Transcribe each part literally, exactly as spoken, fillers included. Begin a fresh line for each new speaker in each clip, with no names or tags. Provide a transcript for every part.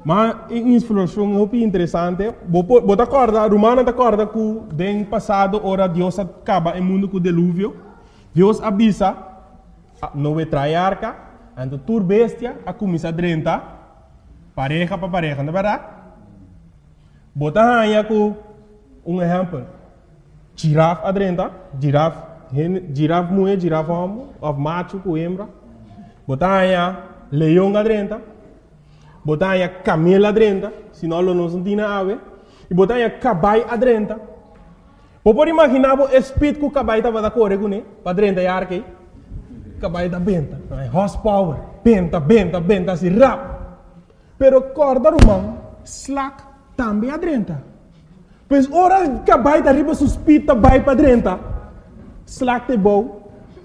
Mas informação muito interessante. Você acorda, Romana acorda que no passado, ora Deus acaba o mundo com o dilúvio. Deus avisa, não é trair arca, então tur bestia, a começa a drenta, pareja para pareja, não é verdade? Você aí com um exemplo. Girafa a drenta, girafa, girafa mulher, girafa homem, ou macho com hembra. Você aí leão a drenta. Botar aí camela adrenta, senão não se tem ave. E botar aí cabai adrenta. Pode imaginar o espírito que o cabai estava da correr com ele, para adrenta e arque. Cabai da benta, horsepower, benta, benta, benta, assim rápido. Pero corda romano, slack também adrenta. Pois ora cabai da riba suspita vai para adrenta. Slack te bom.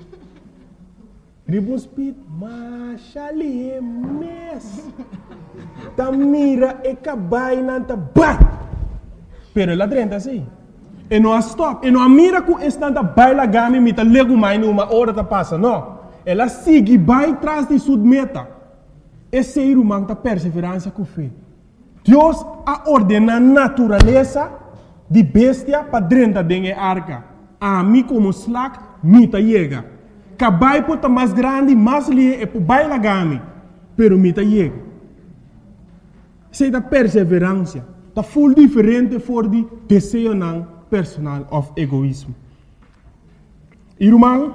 Riba suspita, mas ali é mes. Ta mira e cabai nanta bat. Pero la drenta sim. E não stop. E não mira com estanta baila gami mita lego mai numa hora ta passa. Não. Ela sigue vai tras de sua meta. Esse ser humano ta perseverança com fé. Deus a ordena a natureza de bestia para drenta dengue arca. A mim como slack mita chega. Cabai pota mais grande, mais lie e baila gami. Pero mita chega. Sei da perseverança, da full diferente for de desejo não personal of egoísmo. Irmão,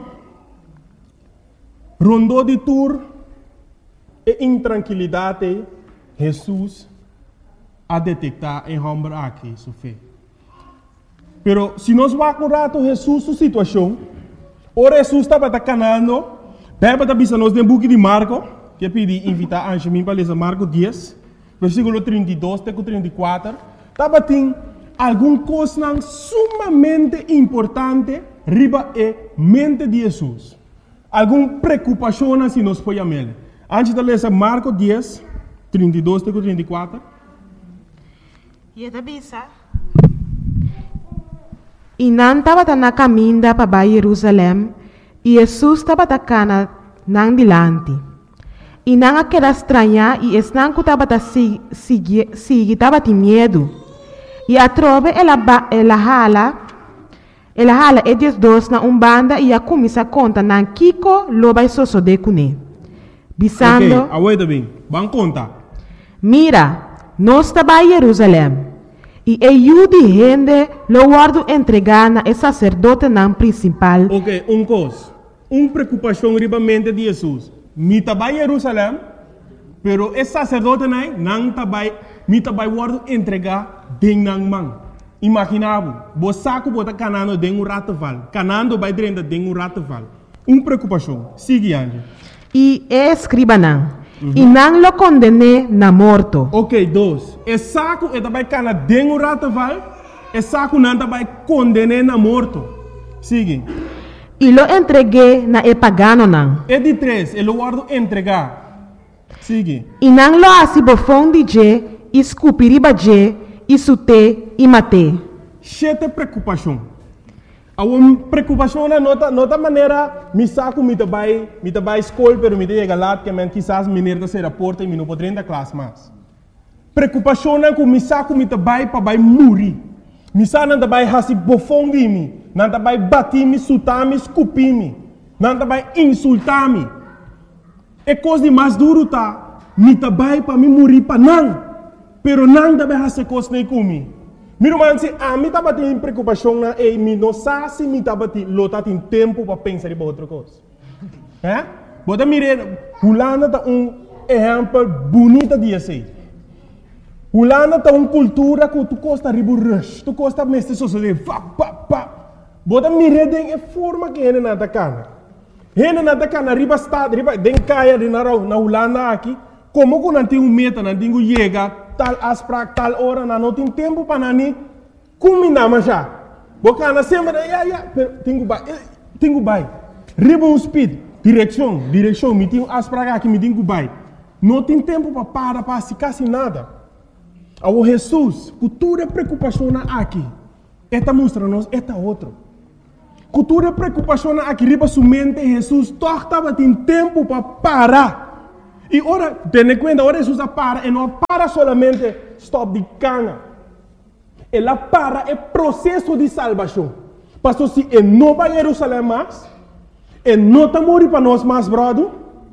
rondou de tour e intranquilidade, Jesus a detectar em homem aqui sua fé. Pero se nós vamos com rato Jesus sua situação, ora Jesus estava canando, beba da bisa nós no book de Marco, que pedi invitar a Angemin para ler Marco dez. Versículo trinta e dois até trinta e quatro, estava tem alguma coisa sumamente importante riba e mente de Jesus. Alguma preocupação se nós podemos ver. Antes de ler Marcos dez, trinta e dois até trinta e quatro.
E a bisa. E não estava na caminho para Jerusalém, e Jesus estava na não dilante. E não aquela estranha, e estão que estava a seguir, estava de medo. E a trove, ela, ela hala, ela hala e diz dois na umbanda, e a começa a contar, na Kiko, lo vai sosso de cune. Bisando.
Ok, aguenta bem, vamos contar.
Mira, nós estava em Jerusalém, e eu de gente, lo guardo entregar na sacerdote não principal.
Ok, um coisa, uma preocupação riba mente de Jesus. Mita vai Jerusalém, pero esse sacerdote não não tá vai, mita vai guardo entregar den nang mang. Imaginavo, você saco bota canando den um rataval, canando vai dentro den um rataval. Uma preocupação. Sigue ande.
E é escriba não. Uhum. E não lo condene na morto.
Ok, dois. E saco e vai cana den um rataval, e saco não vai condene na morto. Sigue.
E lo entreguei na e pagano não.
E de três, ele guardo entregar. Sigue.
E não lo assim bofão de je, escupiriba je, e sute e mate.
Chete preocupação. A uma preocupação na nota, nota maneira, me saco me vai, me vai escola, pero me chega lá que men quizás menino da ser porta e me não poderia da classe mais. Preocupação na que me saco me vai para vai morrer. Me saco não vai hasi bofão de mim. Não vai bater-me, sutar-me, escupir-me. Não vai insultar-me. É coisa de mais duro, tá? Me vai para me morrer para não. Pero não vai fazer coisa nem comigo. Meu irmão, se a mim estava tendo preocupação, e me não sabe se me estava tendo tempo para pensar em outra coisa. É? Bota mirar, Holanda tá um exemplo bonito de assim. Holanda tá uma cultura que tu costa ribo rush, tu costa mestre sociedade, pá, pá, pá. Bota mirar de a forma que ele não tá cana. Ele não tá cana, riba estado, riba, den caia de na na Holanda aqui, como que não tem um meta, não tem um chega, tal asprak, tal hora, não tem tempo para nani, combinar mas já. Bocana sempre, ya, ya, tenho vai, tenho vai. Riba um speed, direção, direção, me tem asprak aqui, me tem vai. Não tem tempo para parar, para se quase nada. Ao Jesus, cultura preocupação aqui, esta mostra-nos, esta outro. Cultura preocupação aqui, riba sua mente, Jesus, torta tem tempo para parar. E ora, ten cuenta, ora Jesus para, e não para solamente stop de cana. Ela para é processo de salvação. Pastor, se ele não vai a Jerusalém mais, ele não está morrendo para nós mais, brother,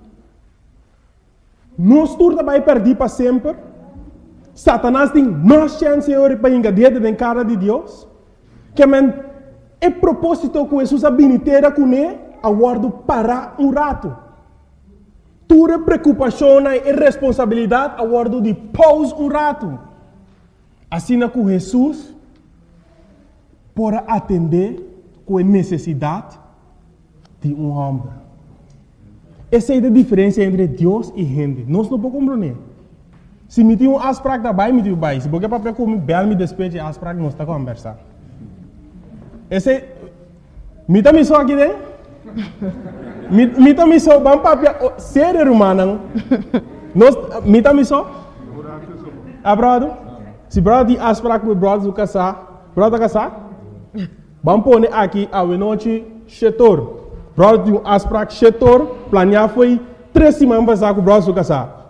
nós turma vai perder para sempre. Satanás tem mais chance de para invadir dentro da cara de Deus. Que man, é propósito que Jesus abiniteira com ele, a guardo para um rato. Tua preocupação e responsabilidade a guardo de pause um rato. Assim que Jesus para atender com a necessidade de um homem. Essa é a diferença entre Deus e gente. Nós não podemos compreender. Se me tem um asprak da bai, me tem um bai. Se porque para como bel me despeje asprak, nós está conversando. Esse, me tá me só aqui dentro? Me, me tá me só, vamos para ser humano. Nós, me tá me só? Ah, brother? Se brother asprak com brother do casar, brother casar? Vamos pôr aqui a noite chetor. Brother tem um asprak chetor, planear foi três semanas passar com o brother do casar.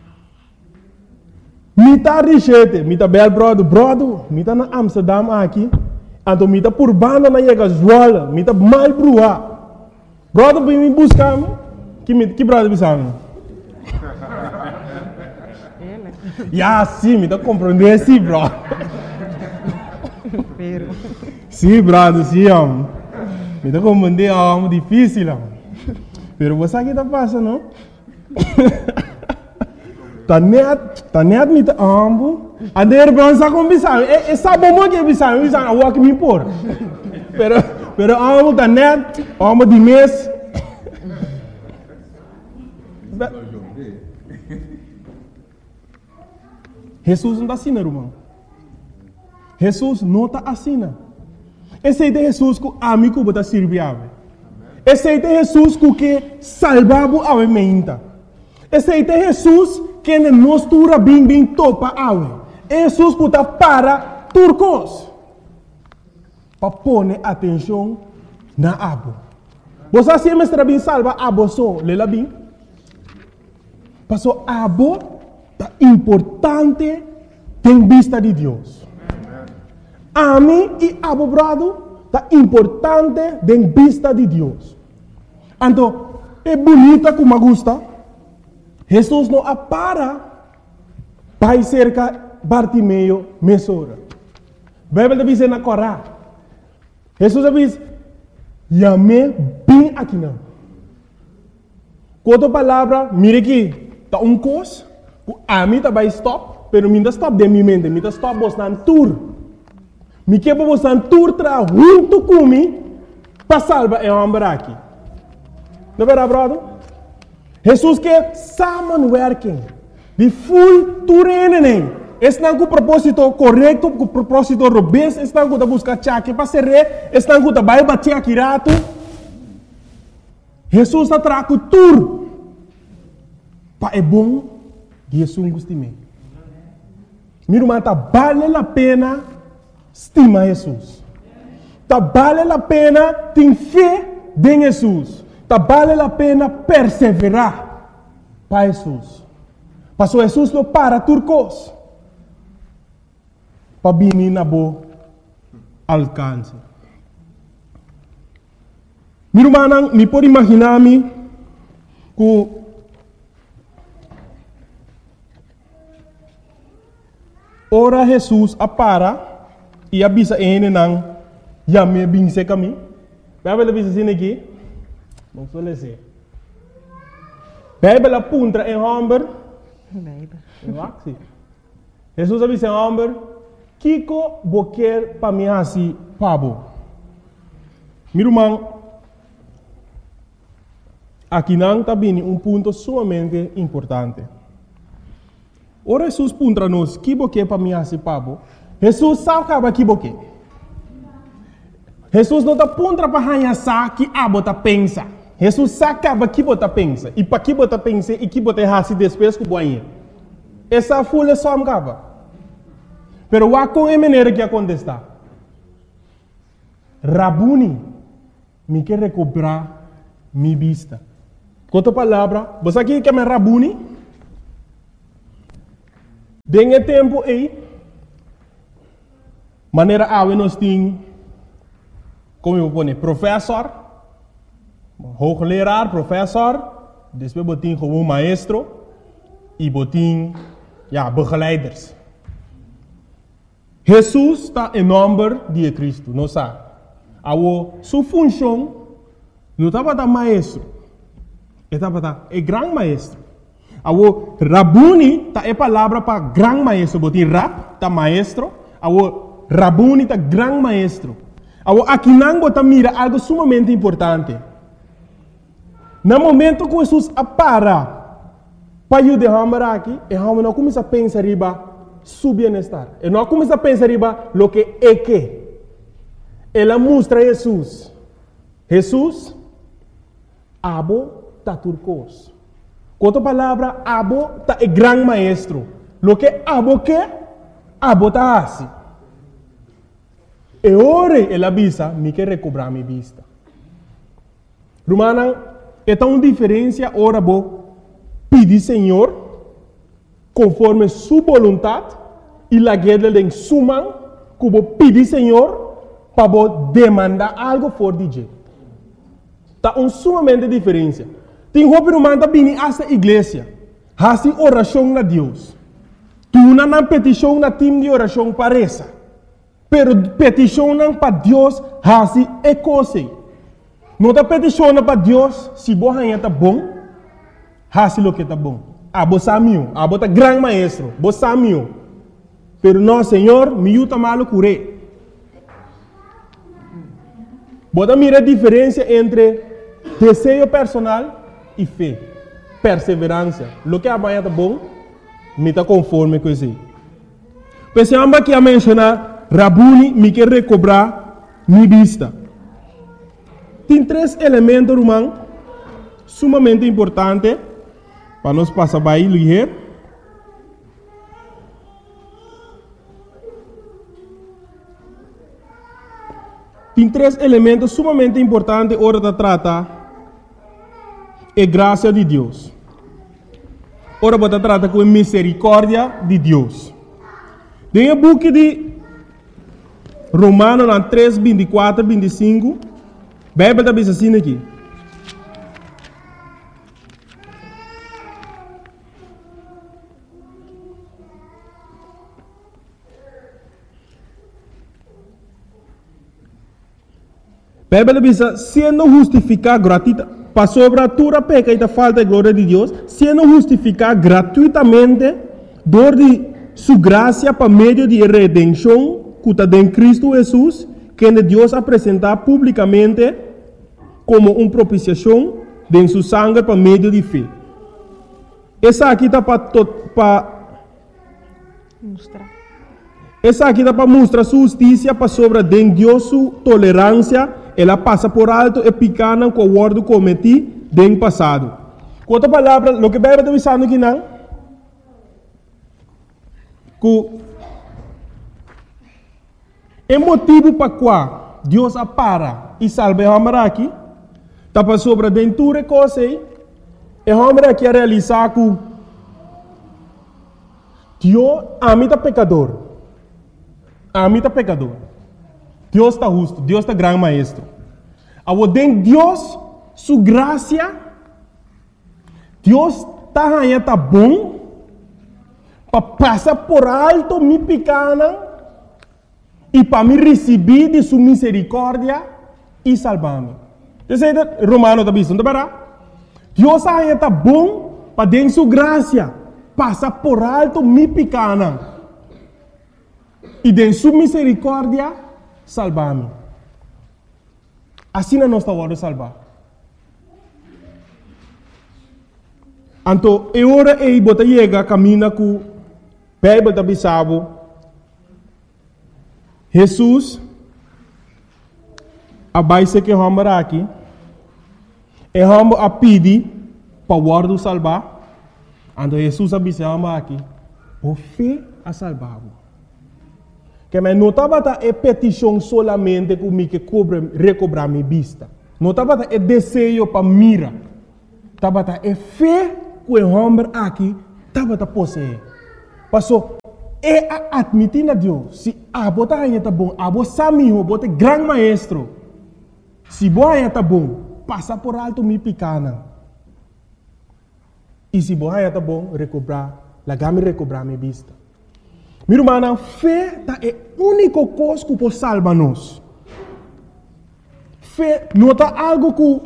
Me tá richete, me tá bel brother, brother, me tá na Amsterdam aqui. Então me tá por banda na chega zoala, me tá mal brua. Brother vem me buscar, que me que brother bisamo. Ya sim, me tá compreendendo sim, bro.
Pero
Sim, brother, sim, homem. Me tá compreendendo, homem, difícil, homem. Pero você aqui tá passando, não? Tá net, tá net me tá ambo. A der bronza com bisão. É sabe como que bisão, bisão a walk me por. Pero pero ambo tá net, ambo de mês. Jesus não está assim, irmão. Jesus não está assim. Esse é Jesus que a mim que está servindo. Esse é Jesus que salvava a mente. Esse é Jesus que nos tura bem bem topa awe. Jesus que está para turcos. Para pôr atenção na abo. Você sempre está bem salva abo só, lela bem. Passou abo tá importante em vista de Deus. A mim e abo brado tá importante em vista de Deus. Então, é bonita como gosta. Jesus não apara para cerca Bartimeu mesora. A Bíblia diz na Corá. Jesus diz, "Yame bem aqui não." Quanto palavra, mire aqui, tá um cos, a mim tá vai stop, pero mim tá stop de minha mente, mim tá stop bostan tour. Me que para bostan tour tra junto comigo para salvar é homem aqui. Não é verdade, brother? Jesus que samenwerking, de full toerening. Estão com o propósito correto, com o propósito robusto, estão com a busca chaque para ser rei, estão com a vai bater aqui rato. Jesus está trago tudo. Para é bom, Jesus gosta de mim. Meu irmão, tá vale a pena estimar Jesus. Tá vale a pena ter fé em Jesus. Tá vale a pena perseverar para Jesus. Pastor Jesus não para turcos. Para vir na boa alcance. Meu irmão, me pode imaginar-me que ora Jesus apara e avisa ele não já me binse caminho. Vai ver avisa assim aqui. Não sou lese. Bíblia apunta em homem. Bíblia. Jesus avisa em homem. Kiko boquer para mim assim, pabo. Meu irmão, aqui não está bem um ponto sumamente importante. Ora Jesus puntra nos, que boquer para mim assim, pabo. Jesus sabe que boquer. Jesus não está puntra para ranhar que abo tá pensa. Jesus sabe que bota pensa. E para que bota pensa e que bota assim depois que boinha. Essa folha só me acaba. Pero wa com a maneira que acontece. Rabuni, me quer recuperar minha vista. Com outra palavra, você aqui que é Rabuni? Dengue tempo aí, maneira a nós tem, como eu vou dizer, professor, hoogleraar, professor, depois botin como maestro e botin, ja, begeleiders. Jesus está em nome de Cristo, não sabe? A sua função não estava da maestro, estava da é grande maestro. A Rabuni está é palavra para grande maestro, botin rab tá maestro, a Rabuni está grande maestro. A aqui não bota mira algo sumamente importante. No momento que Jesus apara para eu derramar aqui, e eu não começo a pensar riba su bem-estar. Eu não começo a pensar riba lo que é que. Ela mostra Jesus. Jesus, abo ta turcos. Outra palavra, abo ta é grande maestro. Lo que abo que, abo ta assim. E ora ela avisa, me quer recobrar minha vista. Romana, é tão diferença, ora vou pedir Senhor, conforme sua vontade, e la guerra de sua mão, que vou pedir Senhor, para demandar algo for de jeito. Está um sumamente diferença. Tem roupa romana bem essa igreja, hasi oração na Deus. Tu não na petição na time de oração parece. Pero petição para Deus hasi é coisa. Não está peticionando para Deus se você está bom, hasi lo que está bom. Ah, você sabe, ah, você é grande maestro, você sabe. Pero não, Senhor, me ajuda malo curé. Você mira a diferença entre desejo personal e fé, perseverança. Lo que amanhã está bom, me está conforme com isso. Pensamos aqui a mencionar, Rabuni me quer recobrar minha vista. Tem três elementos, irmão, sumamente importantes para nós passar para aí, Tem três elementos sumamente importantes hora de tratar é graça de Deus. Ora você trata com a misericórdia de Deus. Tem o book de Romanos três, vinte e quatro, vinte e cinco. A Bíblia está dizendo assim aqui. A Bíblia diz, sendo justificado gratuitamente, para sobre a tua peca e da falta de glória de Deus, sendo justificado gratuitamente, dor de sua graça para meio de redenção, que está em Cristo Jesus, que Deus apresentar publicamente como uma propiciação de sua sangue para meio de fé. Essa aqui está para mostrar. Essa aqui está para mostrar sua justiça para sobre de Deus sua tolerância. Ela passa por alto e picana com o ordo cometi no passado. Com outra palavra, o que a Bíblia está dizendo aqui não, que é motivo para qual Deus apara e salva o homem aqui, está para sobre dentro de coisa e o homem aqui a realizar que Deus ama o pecador. Ama o pecador. Deus está justo, Deus está grande maestro. Ao den Deus, sua graça, Deus está está bom, para passar por alto me picana e para me receber de sua misericórdia e salvar-me. Você Romano está dizendo, Deus está bom para den sua graça, passar por alto me picana e de sua misericórdia salvar-me. Assim não está hora de salvar. Então, é hora de botar chega caminha com a Bíblia da Bissau. Jesus abaixo que vamos aqui, e vamos a pedir para o guarda salvar. Então, Jesus abaixo aqui, o fé a salvar. Que me não estava a petição solamente comigo que cobre, recobrar minha vista. Não estava a desejo para mira. Estava a fé que o homem aqui estava a possuir. Passou, é a admitir a Deus. Se abo tá aí tá bom, abo sami ho bote gran maestro. Se boa aí tá bom, passa por alto mi picana. E se boa aí tá bom, recobrar, lagami recobrar mi vista. Mi irmã, fé tá é único coisa que pode salvar nós. Fé não tá algo que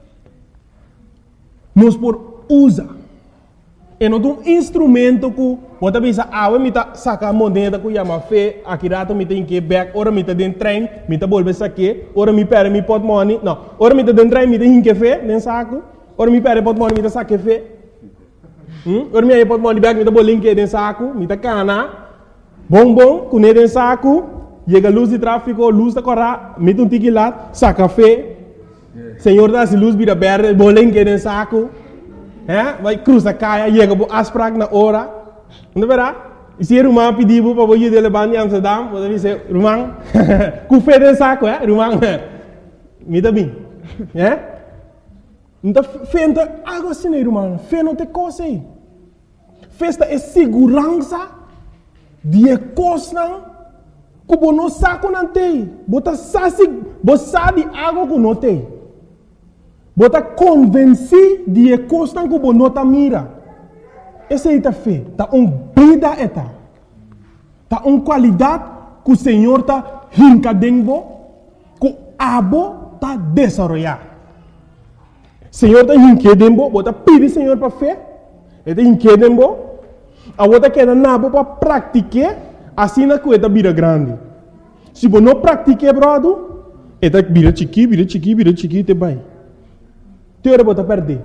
nós por usa. É não um instrumento que pode pensar, ah, eu me tá sacar moneda que chama fé, aqui rato me tem que back, ora me tá dentro trem, me tá volver saque, ora me perde me pot money, não, ora me tá dentro trem, me tem que fé, nem saco, ora me perde pot money, me tá saque fé, hum? Ora me aí pot money back, me tá bolinho que dentro saco, me tá cana, bom bom, com ele dentro saco, chega luz de tráfico, luz da corra, me tá um tiki lá, saca fé, senhor dá se luz vira verde, bolinho que dentro saco. É, vai cruzar caia, chega para as pragas na hora, não verá? E se o irmão pedir para o de levar em Amsterdam, pode dizer, irmão, com fé de saco, é, irmão, me dá bem, é? Então, fé não é algo assim, irmão, fé não tem coisa aí. Festa é segurança de coisa que você não sabe não tem, você sabe algo que não tem. Bota convenci de coisa que você não mira. Essa é a fé. Tá uma vida eta. Tá uma qualidade que o Senhor tá hincadendo, que o abo tá desenvolvendo. O Senhor tá hincadendo, bota pedir Senhor para fé. Ele tá hincadendo, a bota queda nabo para praticar, assim na coisa vira grande. Se você não pratica, brother, ele vira chiqui, vira chiqui, vira chiqui, te vai. Teora bota perder.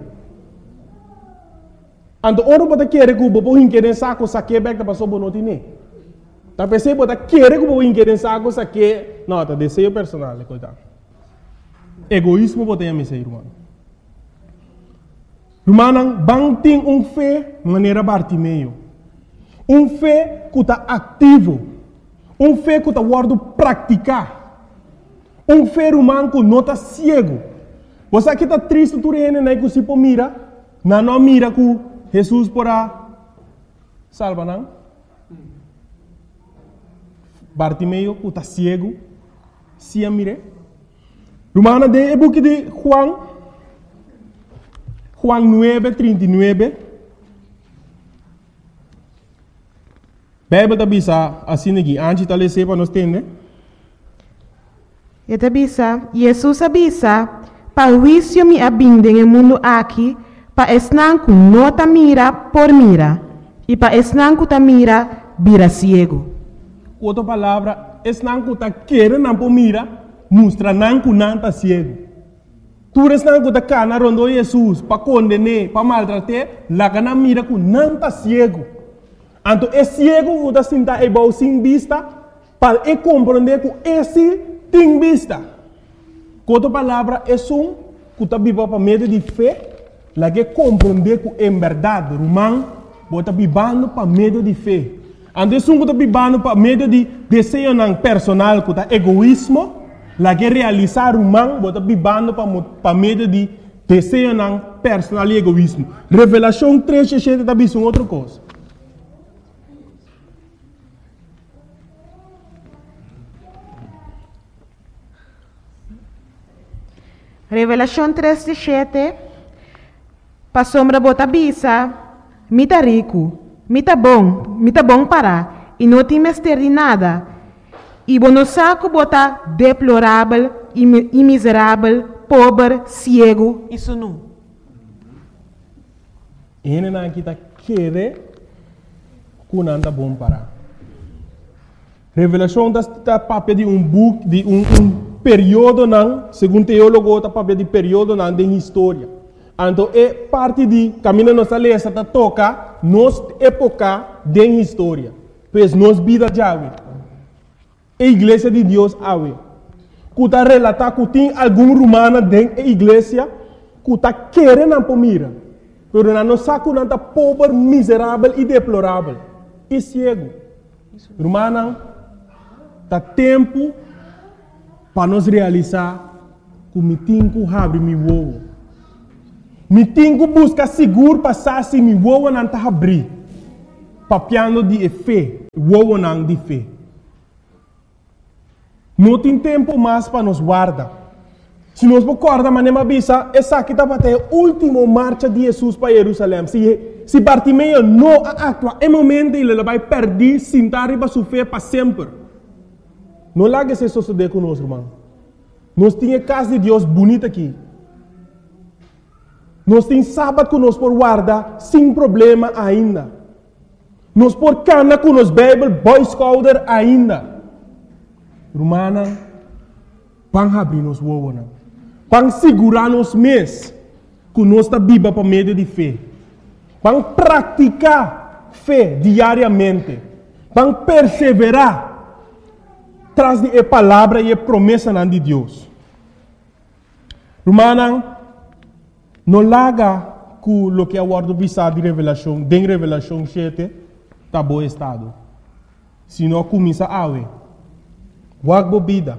Ando oro bota querer que o bobo hinquer saco saque back da passou bonotine. Tá pensei bota querer que o bobo hinquer saco saque, não, tá desejo personal, coitado. Egoísmo bota em mim, irmão. Irmão, bang tem um fé maneira Bartimeu. Um fé que tá ativo. Um fé que tá guardo praticar. Um fé humano que não tá cego. Você aqui está triste, tu rene, né? Que se mira, não não mira que Jesus porá salva, não? Bartimeu, que está cego, se a mire. Romana de é book de Juan, Juan nove, trinta e nove. Bíblia está bisa assim aqui, antes de ler para nós entender.
E está bisa, Jesus avisa. Para o juízo me abinde no mundo aqui, para esnanco não ta mira por mira, e para esnanco ta mira, vira ciego.
Outra palavra, esnanco ta querer não por mira, mostra nanco não ta ciego. Tu esnanco ta cana rondo Jesus, para condenar, para maltratar, lá cana mira que não ta ciego. Então, é ciego que ta sinta é bom sem vista, para é compreender que esse tem vista. Outra palavra é um que está vivo para meio de fé, lá que compreender que é verdade, romano, está vivendo para meio de fé. Então, é um que está vivendo para meio de desejo personal, que é egoísmo, lá que realizar romano, está vivendo para meio de desejo personal e egoísmo. Revelação três, está vivendo outra coisa.
Revelação três, sete. Pa sombra bota bisa, mita rico, mita bom, mita bom para, e não tem mestre de nada. E bono saco bota deplorável, e miserável, pobre, cego e sunu.
Ele não kita querer que não anda bom para. Revelação da papel de um book, de um, um período não, segundo teólogo, está papel de período não de história. Então é parte de caminho nossa lesa está toca nos época de história, pois nos vida já é. A igreja de Deus é. Que está relatar que tem algum romano dentro da igreja que está querendo para mira, mas não sabe que está pobre, miserável e deplorável e cego. Romano, está tempo para nós realizar que me tenho que abrir meu ovo. Me tenho que buscar seguro passar se meu ovo não está abrir. Papiando de fé. woonang de fé. Não tem tempo mais para nos guardar. Se nós recorda, mas nem avisa, essa aqui está para a última marcha de Jesus para Jerusalém. Se, se Bartimeu não atua, é momento ele vai perder, sentar para sua fé para sempre. Não largue se suceder conosco, irmão. Nós temos casa de Deus bonita aqui. Nós temos sábado que nós por guardar sem problema ainda. Nós por cana com nos Bible, Boy Scouter ainda. Romana, vamos abrir nos woona. Vamos segurar nos mês que nós está viva para meio de fé. Vamos praticar fé diariamente. Vamos perseverar traz de a palavra e a promessa de Deus. Romana, não larga com o que é o ordem de revelação, de revelação sete, está bom estado. Se não começa a ver, wag bobida,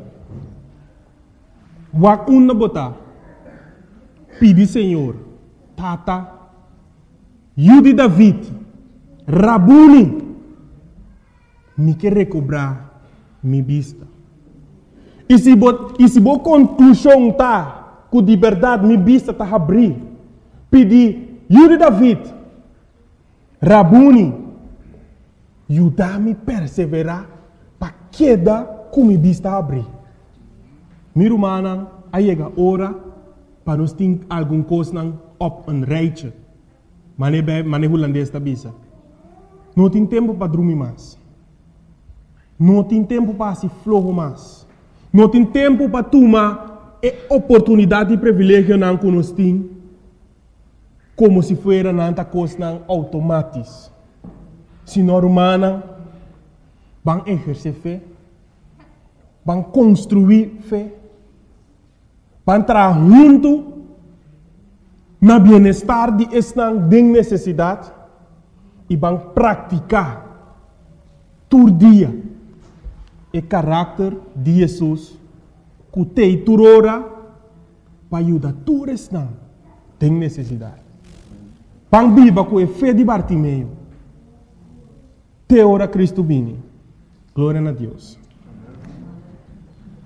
wag uma botar, pedi Senhor, tata, Yudi David, Rabuni, me quer recobrar mi vista. E se bo, e se bo conclusão tá, com de verdade mi vista tá abrir, pedi, Yudi David, Rabuni, ajuda-me a perseverar para queda com mi vista abrir. Mi romana, aí chega a hora para nós ter alguma coisa op een rijtje. Mas não é holandês da bisa. Não tem tempo para dormir mais. Não tem tempo para se flojo mais. Não tem tempo para tomar a oportunidade e privilégio não que nós temos, como se fosse nanta coisa automática. Se não humana, vão exercer fé, vão construir fé, vão trabalhar junto na bem-estar de esta necessidade e vão praticar todo dia o caráter de Jesus que tem turora para ajudar todos que têm necessidade. Vão viver com a fé de Bartimeu. Te ora Cristo vini. Glória a Deus.